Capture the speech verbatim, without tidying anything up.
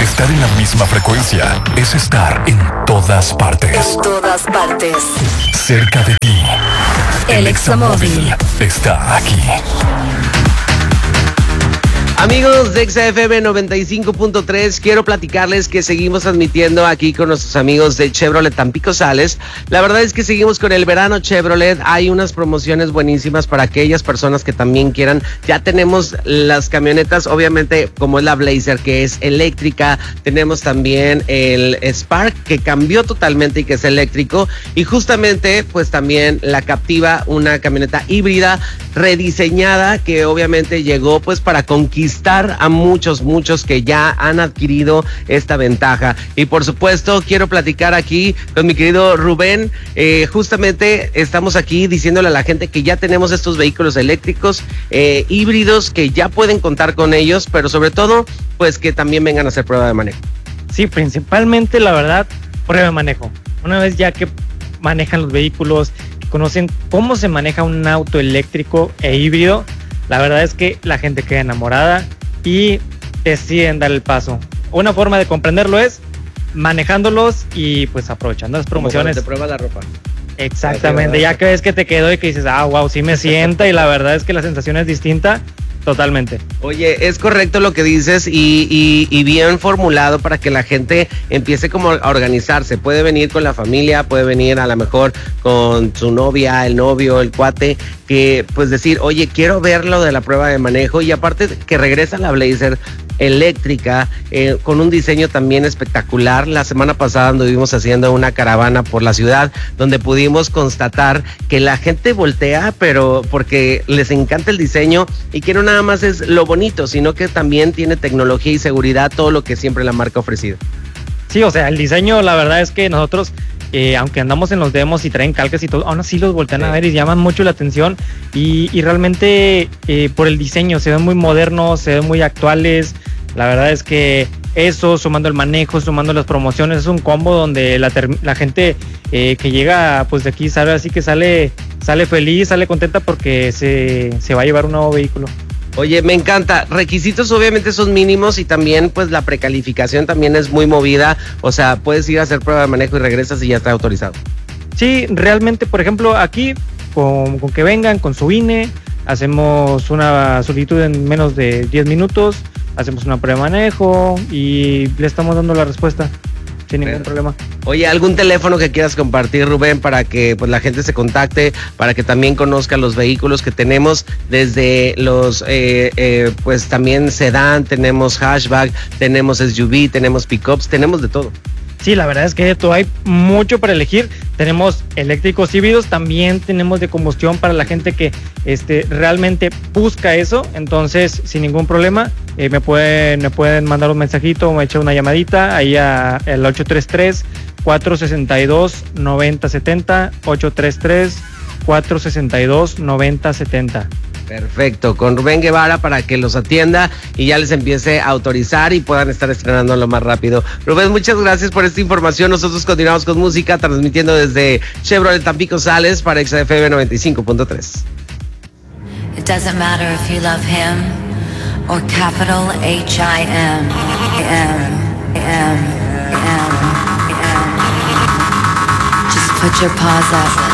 Estar en la misma frecuencia es estar en todas partes. En todas partes. Cerca de ti. El Examóvil está aquí. Amigos de X F M noventa y cinco punto tres, quiero platicarles que seguimos transmitiendo aquí con nuestros amigos de Chevrolet Tampico Sales. La verdad es que seguimos con el verano Chevrolet. Hay unas promociones buenísimas para aquellas personas que también quieran. Ya tenemos las camionetas, obviamente, como es la Blazer, que es eléctrica. Tenemos también el Spark, que cambió totalmente y que es eléctrico. Y justamente, pues también la Captiva, una camioneta híbrida rediseñada, que obviamente llegó pues para conquistar a muchos, muchos que ya han adquirido esta ventaja. Y por supuesto, quiero platicar aquí con mi querido Rubén. Eh, justamente estamos aquí diciéndole a la gente que ya tenemos estos vehículos eléctricos, eh, híbridos, que ya pueden contar con ellos, pero sobre todo, pues que también vengan a hacer prueba de manejo. Sí, principalmente, la verdad, prueba de manejo. Una vez ya que manejan los vehículos, conocen cómo se maneja un auto eléctrico e híbrido, la verdad es que la gente queda enamorada y deciden dar el paso. Una forma de comprenderlo es manejándolos y pues aprovechando las promociones. Te prueba la ropa. Exactamente, ya que ves que te quedó y que dices, ah, wow, sí me sienta, y la verdad es que la sensación es distinta. Totalmente. Oye, es correcto lo que dices y, y, y bien formulado para que la gente empiece como a organizarse. Puede venir con la familia, puede venir a lo mejor con su novia, el novio, el cuate, que pues decir, oye, quiero ver lo de la prueba de manejo, y aparte que regresa la Blazer eléctrica, eh, con un diseño también espectacular. La semana pasada anduvimos haciendo una caravana por la ciudad donde pudimos constatar que la gente voltea, pero porque les encanta el diseño y que no nada más es lo bonito, sino que también tiene tecnología y seguridad, todo lo que siempre la marca ha ofrecido. Sí, o sea, el diseño, la verdad es que nosotros, eh, aunque andamos en los demos y traen calcas y todo, aún así los voltean sí. a ver y llaman mucho la atención, y, y realmente eh, por el diseño se ven muy modernos, se ven muy actuales. La verdad es que eso, sumando el manejo, sumando las promociones, es un combo donde la, ter- la gente eh, que llega pues de aquí sabe así que sale, sale feliz, sale contenta porque se, se va a llevar un nuevo vehículo. Oye, me encanta. Requisitos obviamente son mínimos, y también pues la precalificación también es muy movida. O sea, puedes ir a hacer prueba de manejo y regresas y ya está autorizado. Sí, realmente, por ejemplo, aquí con, con que vengan con su I N E, hacemos una solicitud en menos de diez minutos, hacemos una prueba de manejo y le estamos dando la respuesta sin ningún Pero, problema. Oye, ¿algún teléfono que quieras compartir, Rubén, para que pues la gente se contacte, para que también conozca los vehículos que tenemos, desde los eh, eh, pues también sedán, tenemos hatchback, tenemos S U V, tenemos pickups, tenemos de todo? Sí, la verdad es que todo hay mucho para elegir. Tenemos eléctricos híbridos, también tenemos de combustión para la gente que este, realmente busca eso. Entonces, sin ningún problema, eh, me, pueden, me pueden mandar un mensajito o me echar una llamadita ahí a el ocho tres tres, cuatro seis dos, nueve cero siete cero, ocho tres tres, cuatro seis dos, nueve cero siete cero. Perfecto, con Rubén Guevara para que los atienda y ya les empiece a autorizar y puedan estar estrenando lo más rápido. Rubén, muchas gracias por esta información. Nosotros continuamos con música, transmitiendo desde Chevrolet Tampico Sales para X F M noventa y cinco punto tres. It doesn't matter if you love him or capital H I M. M, M, M, M. Just put your paws up.